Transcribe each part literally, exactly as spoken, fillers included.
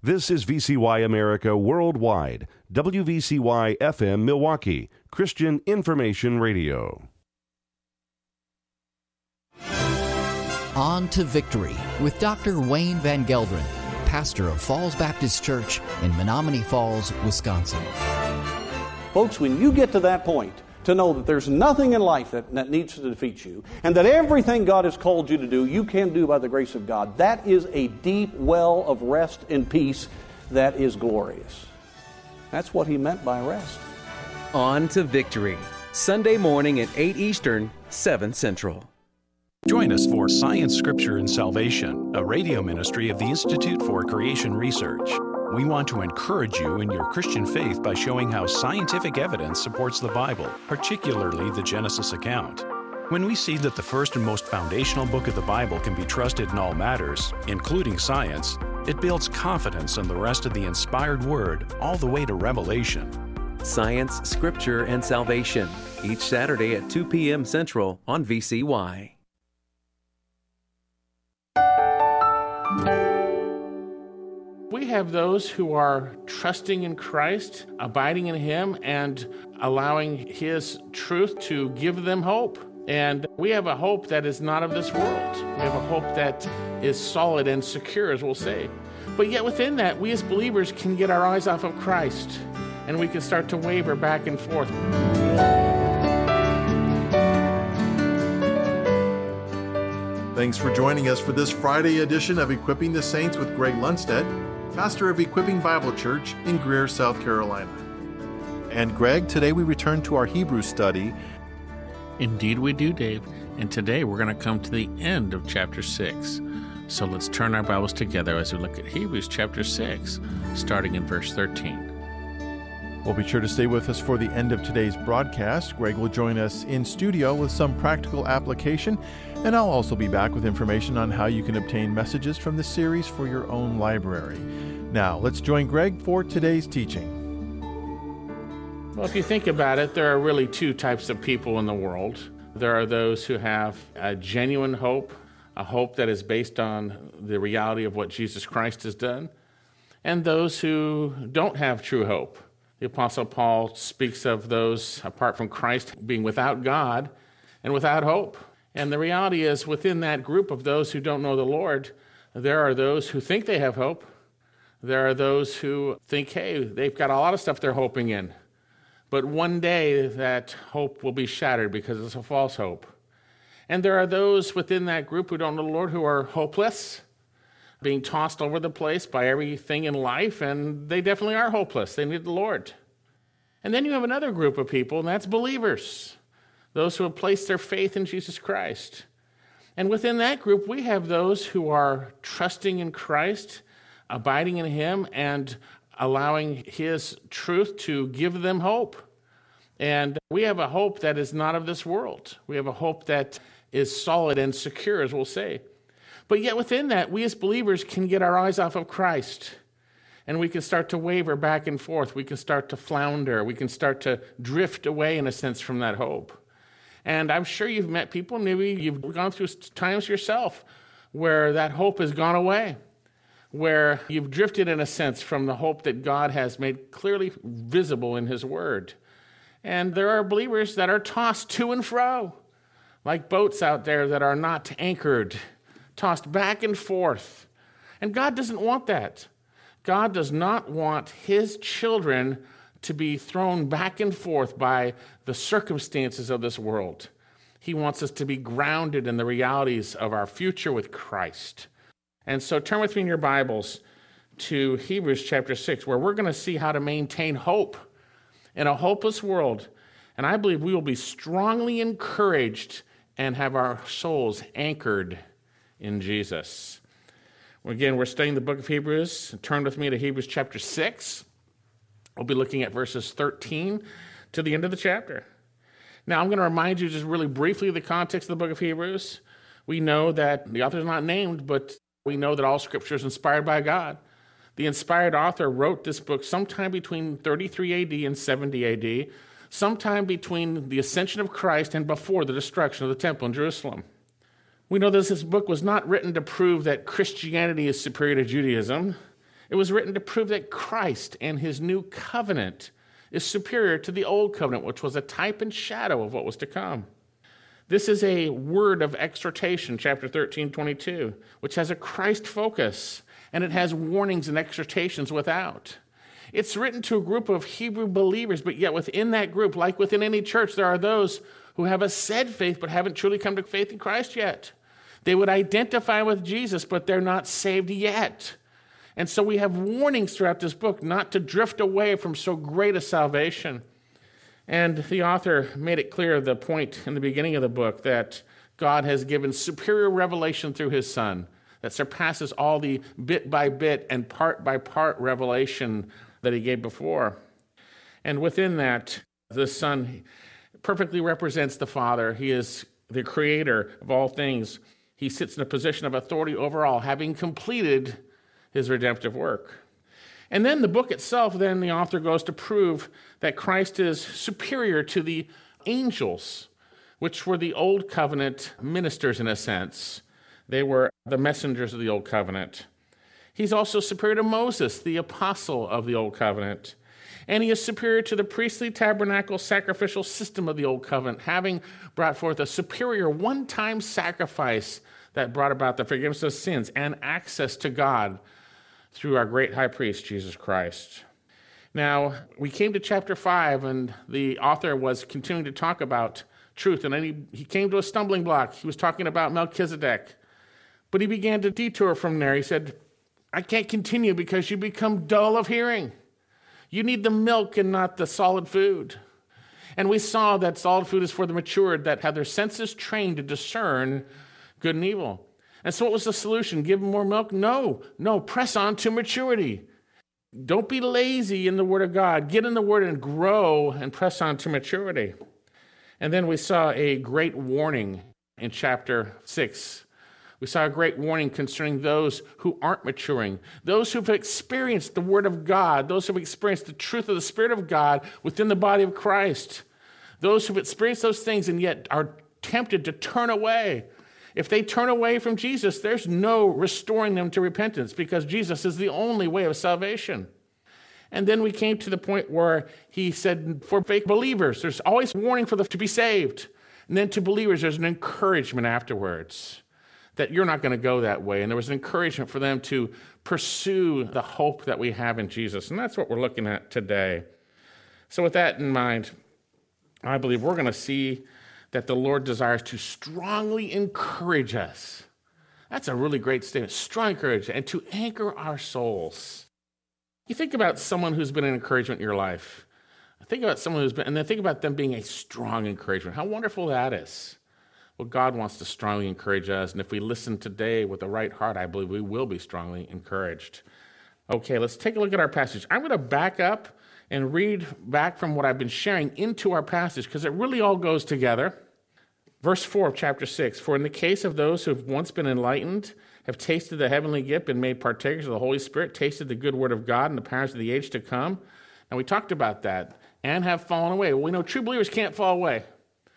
This is V C Y America Worldwide, W V C Y F M Milwaukee, Christian Information Radio. On to Victory with Doctor Wayne Van Gelderen, pastor of Falls Baptist Church in Menominee Falls, Wisconsin. Folks, when you get to that point, to know that there's nothing in life that, that needs to defeat you, and that everything God has called you to do, you can do by the grace of God, that is a deep well of rest and peace that is glorious. That's what he meant by rest. On to Victory, Sunday morning at eight Eastern, seven Central. Join us for Science, Scripture, and Salvation, a radio ministry of the Institute for Creation Research. We want to encourage you in your Christian faith by showing how scientific evidence supports the Bible, particularly the Genesis account. When we see that the first and most foundational book of the Bible can be trusted in all matters, including science, it builds confidence in the rest of the inspired Word all the way to Revelation. Science, Scripture, and Salvation, each Saturday at two p.m. Central on V C Y. We have those who are trusting in Christ, abiding in Him, and allowing His truth to give them hope. And we have a hope that is not of this world. We have a hope that is solid and secure, as we'll say. But yet within that, we as believers can get our eyes off of Christ, and we can start to waver back and forth. Thanks for joining us for this Friday edition of Equipping the Saints with Greg Lundstedt, pastor of Equipping Bible Church in Greer, South Carolina. And Greg, today we return to our Hebrew study. Indeed we do, Dave. And today we're going to come to the end of chapter six. So let's turn our Bibles together as we look at Hebrews chapter six, starting in verse thirteen. Well, be sure to stay with us for the end of today's broadcast. Greg will join us in studio with some practical application, and I'll also be back with information on how you can obtain messages from the series for your own library. Now, let's join Greg for today's teaching. Well, if you think about it, there are really two types of people in the world. There are those who have a genuine hope, a hope that is based on the reality of what Jesus Christ has done, and those who don't have true hope. The Apostle Paul speaks of those apart from Christ being without God and without hope. And the reality is, within that group of those who don't know the Lord, there are those who think they have hope. There are those who think, hey, they've got a lot of stuff they're hoping in. But one day that hope will be shattered because it's a false hope. And there are those within that group who don't know the Lord who are hopeless, being tossed over the place by everything in life, and they definitely are hopeless. They need the Lord. And then you have another group of people, and that's believers, those who have placed their faith in Jesus Christ. And within that group, we have those who are trusting in Christ, abiding in Him, and allowing His truth to give them hope. And we have a hope that is not of this world. We have a hope that is solid and secure, as we'll say. But yet within that, we as believers can get our eyes off of Christ, and we can start to waver back and forth. We can start to flounder. We can start to drift away, in a sense, from that hope. And I'm sure you've met people, maybe you've gone through times yourself where that hope has gone away, where you've drifted, in a sense, from the hope that God has made clearly visible in His Word. And there are believers that are tossed to and fro, like boats out there that are not anchored, tossed back and forth. And God doesn't want that. God does not want His children to be thrown back and forth by the circumstances of this world. He wants us to be grounded in the realities of our future with Christ. And so turn with me in your Bibles to Hebrews chapter six, where we're going to see how to maintain hope in a hopeless world. And I believe we will be strongly encouraged and have our souls anchored in Jesus. Again, we're studying the book of Hebrews. Turn with me to Hebrews chapter six. We'll be looking at verses thirteen to the end of the chapter. Now, I'm going to remind you just really briefly of the context of the book of Hebrews. We know that the author is not named, but we know that all Scripture is inspired by God. The inspired author wrote this book sometime between thirty-three A D and seventy A D, sometime between the ascension of Christ and before the destruction of the temple in Jerusalem. We know that this book was not written to prove that Christianity is superior to Judaism. It was written to prove that Christ and his new covenant is superior to the old covenant, which was a type and shadow of what was to come. This is a word of exhortation, chapter thirteen, twenty-two, which has a Christ focus, and it has warnings and exhortations without. It's written to a group of Hebrew believers, but yet within that group, like within any church, there are those who have a said faith but haven't truly come to faith in Christ yet. They would identify with Jesus, but they're not saved yet. And so we have warnings throughout this book not to drift away from so great a salvation. And the author made it clear, the point in the beginning of the book, that God has given superior revelation through his Son that surpasses all the bit by bit and part by part revelation that he gave before. And within that, the Son perfectly represents the Father. He is the creator of all things. He sits in a position of authority over all, having completed his redemptive work. And then the book itself, then the author goes to prove that Christ is superior to the angels, which were the old covenant ministers in a sense. They were the messengers of the old covenant. He's also superior to Moses, the apostle of the old covenant. And he is superior to the priestly tabernacle sacrificial system of the old covenant, having brought forth a superior one-time sacrifice that brought about the forgiveness of sins and access to God through our great high priest, Jesus Christ. Now, we came to chapter five, and the author was continuing to talk about truth, and then he, he came to a stumbling block. He was talking about Melchizedek, but he began to detour from there. He said, I can't continue because you become dull of hearing. You need the milk and not the solid food. And we saw that solid food is for the matured that have their senses trained to discern good and evil. And so what was the solution? Give them more milk? No, no, press on to maturity. Don't be lazy in the Word of God. Get in the Word and grow and press on to maturity. And then we saw a great warning in chapter six. We saw a great warning concerning those who aren't maturing, those who've experienced the Word of God, those who've experienced the truth of the Spirit of God within the body of Christ, those who've experienced those things and yet are tempted to turn away. If they turn away from Jesus, there's no restoring them to repentance because Jesus is the only way of salvation. And then we came to the point where he said, for fake believers, there's always warning for them to be saved. And then to believers, there's an encouragement afterwards that you're not going to go that way. And there was an encouragement for them to pursue the hope that we have in Jesus. And that's what we're looking at today. So with that in mind, I believe we're going to see that the Lord desires to strongly encourage us. That's a really great statement, strong encouragement, and to anchor our souls. You think about someone who's been an encouragement in your life. Think about someone who's been, and then think about them being a strong encouragement. How wonderful that is. Well, God wants to strongly encourage us, and if we listen today with the right heart, I believe we will be strongly encouraged. Okay, let's take a look at our passage. I'm going to back up and read back from what I've been sharing into our passage because it really all goes together. Verse four of chapter six, for in the case of those who have once been enlightened, have tasted the heavenly gift, been made partakers of the Holy Spirit, tasted the good word of God and the powers of the age to come. And we talked about that, and have fallen away. Well, we know true believers can't fall away.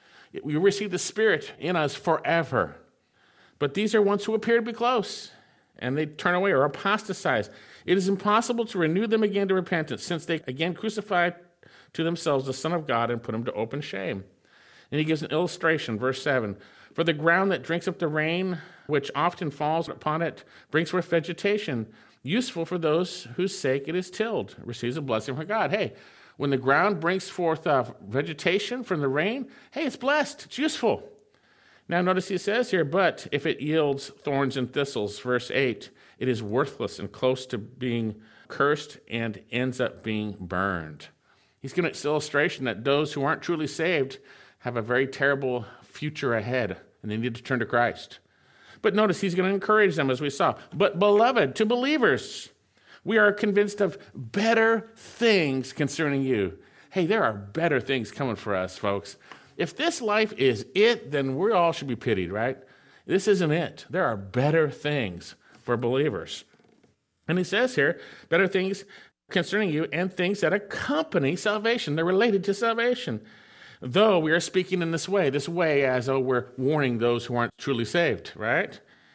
We receive the Spirit in us forever. But these are ones who appear to be close, and they turn away or apostatize. It is impossible to renew them again to repentance, since they again crucified to themselves the Son of God and put him to open shame. And he gives an illustration, verse seven. For the ground that drinks up the rain, which often falls upon it, brings forth vegetation, useful for those whose sake it is tilled, receives a blessing from God. Hey, when the ground brings forth uh, vegetation from the rain, hey, it's blessed, it's useful. Now notice he says here, but if it yields thorns and thistles, verse eight, it is worthless and close to being cursed and ends up being burned. He's giving this illustration that those who aren't truly saved have a very terrible future ahead, and they need to turn to Christ. But notice he's going to encourage them, as we saw. But beloved, to believers, we are convinced of better things concerning you. Hey, there are better things coming for us, folks. If this life is it, then we all should be pitied, right? This isn't it. There are better things for believers. And he says here, better things concerning you and things that accompany salvation. They're related to salvation. Though we are speaking in this way, this way as though we're warning those who aren't truly saved, right?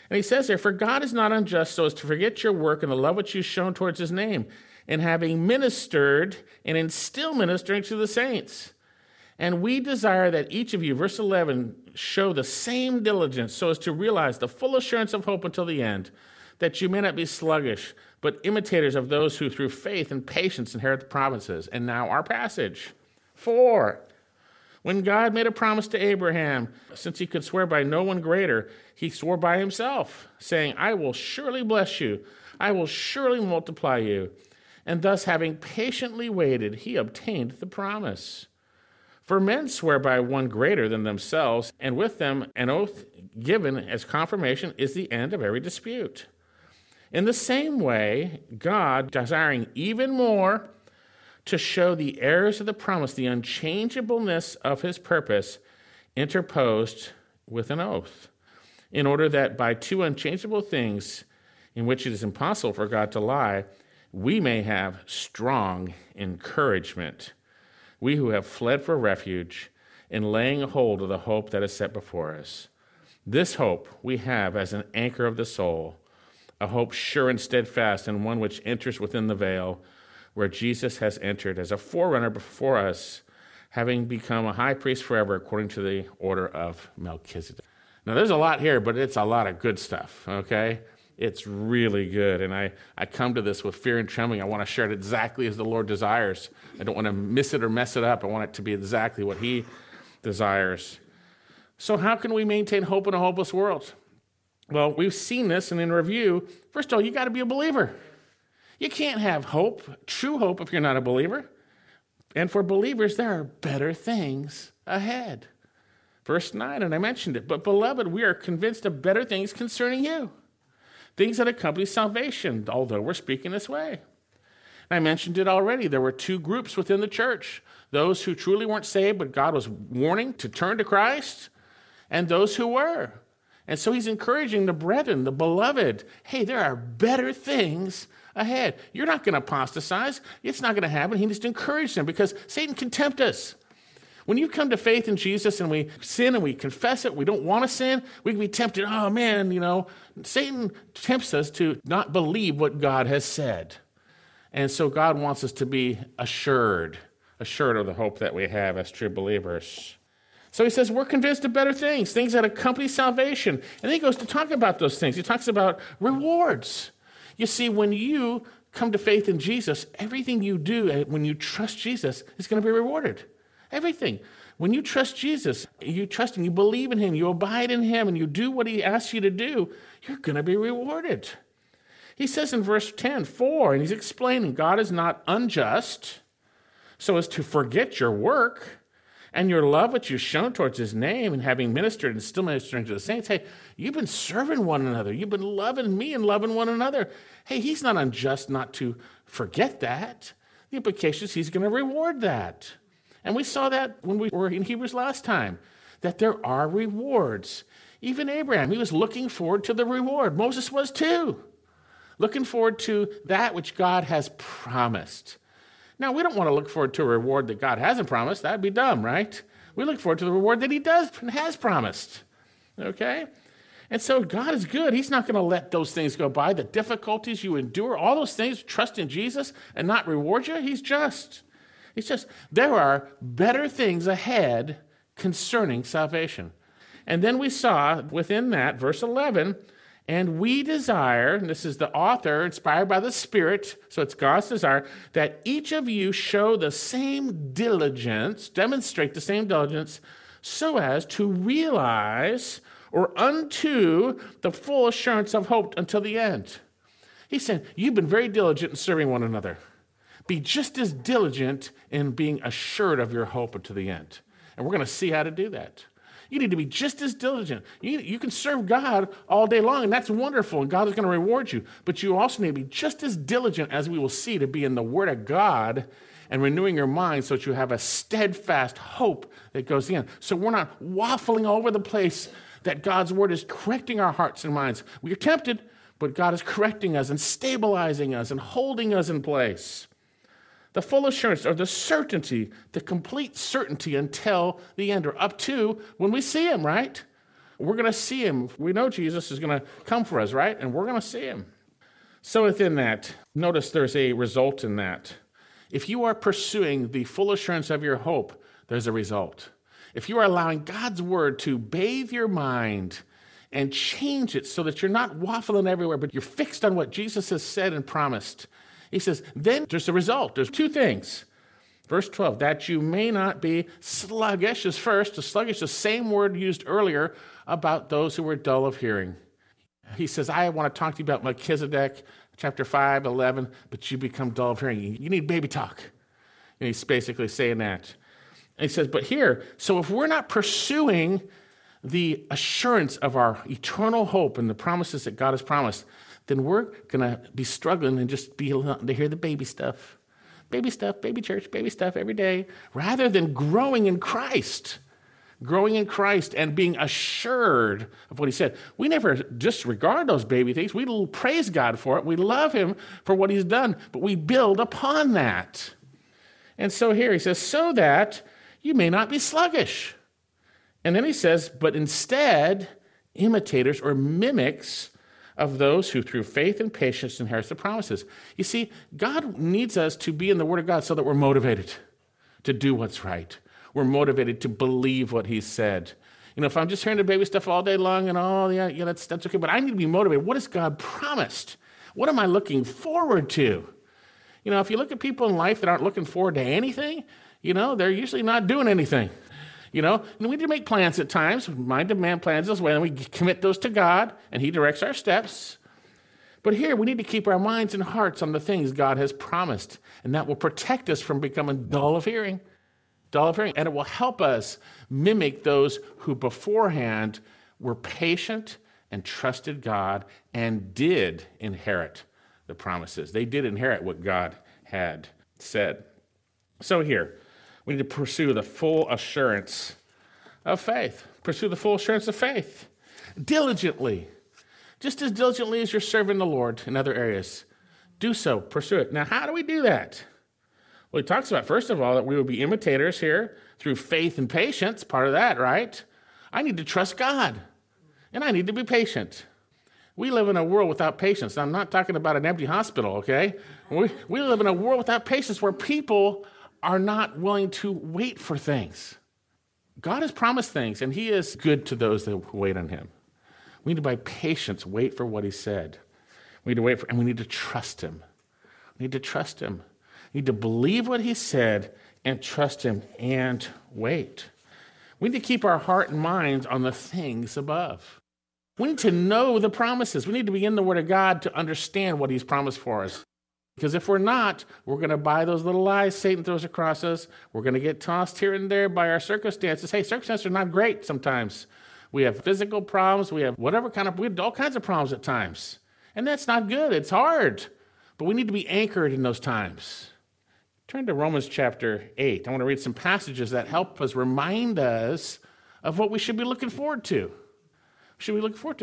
And he says there, for God is not unjust so as to forget your work and the love which you've shown towards his name, and having ministered and in still ministering to the saints. And we desire that each of you, verse eleven, show the same diligence so as to realize the full assurance of hope until the end, that you may not be sluggish, but imitators of those who through faith and patience inherit the promises. And now our passage. Four, when God made a promise to Abraham, since he could swear by no one greater, he swore by himself, saying, I will surely bless you. I will surely multiply you. And thus, having patiently waited, he obtained the promise. For men swear by one greater than themselves, and with them an oath given as confirmation is the end of every dispute. In the same way, God, desiring even more to show the heirs of the promise the unchangeableness of his purpose, interposed with an oath, in order that by two unchangeable things in which it is impossible for God to lie, we may have strong encouragement, we who have fled for refuge in laying hold of the hope that is set before us. This hope we have as an anchor of the soul, a hope sure and steadfast, and one which enters within the veil, where Jesus has entered as a forerunner before us, having become a high priest forever according to the order of Melchizedek. Now, there's a lot here, but it's a lot of good stuff, okay? It's really good, and I, I come to this with fear and trembling. I want to share it exactly as the Lord desires. I don't want to miss it or mess it up. I want it to be exactly what he desires. So how can we maintain hope in a hopeless world? Well, we've seen this, and in review, first of all, you got to be a believer. You can't have hope, true hope, if you're not a believer. And for believers, there are better things ahead. Verse nine, and I mentioned it, but beloved, we are convinced of better things concerning you, things that accompany salvation, although we're speaking this way. I mentioned it already. There were two groups within the church, those who truly weren't saved, but God was warning to turn to Christ, and those who were. And so he's encouraging the brethren, the beloved, hey, there are better things ahead. You're not going to apostatize. It's not going to happen. He needs to encourage them because Satan can tempt us. When you come to faith in Jesus and we sin and we confess it, we don't want to sin, we can be tempted, oh man, you know, Satan tempts us to not believe what God has said. And so God wants us to be assured, assured of the hope that we have as true believers. So he says, we're convinced of better things, things that accompany salvation. And then he goes to talk about those things. He talks about rewards. You see, when you come to faith in Jesus, everything you do when you trust Jesus is going to be rewarded. Everything. When you trust Jesus, you trust him, you believe in him, you abide in him, and you do what he asks you to do, you're going to be rewarded. He says in verse ten, four, and he's explaining, God is not unjust so as to forget your work and your love which you've shown towards his name, and having ministered and still ministering to the saints. Hey, you've been serving one another. You've been loving me and loving one another. Hey, he's not unjust not to forget that. The implication is he's going to reward that. And we saw that when we were in Hebrews last time, that there are rewards. Even Abraham, he was looking forward to the reward. Moses was too. Looking forward to that which God has promised. Now, we don't want to look forward to a reward that God hasn't promised. That'd be dumb, right? We look forward to the reward that he does and has promised. Okay? And so God is good. He's not going to let those things go by. The difficulties you endure, all those things, trust in Jesus and not reward you, he's just. It's just, there are better things ahead concerning salvation. And then we saw within that, verse eleven, and we desire, and this is the author inspired by the Spirit, so it's God's desire, that each of you show the same diligence, demonstrate the same diligence, so as to realize or unto the full assurance of hope until the end. He said, you've been very diligent in serving one another. Be just as diligent in being assured of your hope unto the end. And we're going to see how to do that. You need to be just as diligent. You, you can serve God all day long, and that's wonderful, and God is going to reward you. But you also need to be just as diligent, as we will see, to be in the Word of God and renewing your mind so that you have a steadfast hope that goes in. So we're not waffling all over the place, that God's Word is correcting our hearts and minds. We're tempted, but God is correcting us and stabilizing us and holding us in place. The full assurance, or the certainty, the complete certainty until the end, or up to when we see him, right? we're going to see him. We know Jesus is going to come for us, right? And we're going to see him. So within that, notice there's a result in that. If you are pursuing the full assurance of your hope, there's a result. If you are allowing God's word to bathe your mind and change it so that you're not waffling everywhere, but you're fixed on what Jesus has said and promised, he says, then there's a result. There's two things. Verse twelve, that you may not be sluggish is first. The sluggish, the same word used earlier about those who were dull of hearing. He says, I want to talk to you about Melchizedek, chapter five, eleven, but you become dull of hearing. You need baby talk. And he's basically saying that. And he says, but here, so if we're not pursuing the assurance of our eternal hope and the promises that God has promised, then we're going to be struggling and just be to hear the baby stuff. Baby stuff, baby church, baby stuff every day, rather than growing in Christ. Growing in Christ and being assured of what he said. We never disregard those baby things. We praise God for it. We love him for what he's done, but we build upon that. And so here he says, so that you may not be sluggish. And then he says, but instead, imitators or mimics of those who through faith and patience inherit the promises. You see, God needs us to be in the Word of God so that we're motivated to do what's right. We're motivated to believe what he said. You know, if I'm just hearing the baby stuff all day long and oh, yeah, yeah, that's, that's okay, but I need to be motivated. What has God promised? What am I looking forward to? You know, if you look at people in life that aren't looking forward to anything, you know, they're usually not doing anything. You know, and we do make plans at times. Mind demand plans this way, and we commit those to God, and he directs our steps. But here, we need to keep our minds and hearts on the things God has promised, and that will protect us from becoming dull of hearing. Dull of hearing, and it will help us mimic those who beforehand were patient and trusted God and did inherit the promises. They did inherit what God had said. So here, we need to pursue the full assurance of faith. Pursue the full assurance of faith diligently, just as diligently as you're serving the Lord in other areas. Do so, pursue it. Now, how do we do that? Well, he talks about, first of all, that we will be imitators here through faith and patience, part of that, right? I need to trust God, and I need to be patient. We live in a world without patience. I'm not talking about an empty hospital, okay? We, we live in a world without patience where people are not willing to wait for things. God has promised things, and he is good to those that wait on him. We need to, by patience, wait for what he said. We need to wait for, and we need to trust him. We need to trust him. We need to believe what he said and trust him and wait. We need to keep our heart and minds on the things above. We need to know the promises. We need to be in the Word of God to understand what he's promised for us. Because if we're not, we're going to buy those little lies Satan throws across us. We're going to get tossed here and there by our circumstances. Hey, circumstances are not great sometimes. We have physical problems. We have whatever kind of, we have all kinds of problems at times. And that's not good. It's hard. But we need to be anchored in those times. Turn to Romans chapter eight. I want to read some passages that help us remind us of what we should be looking forward to. Should we look forward to?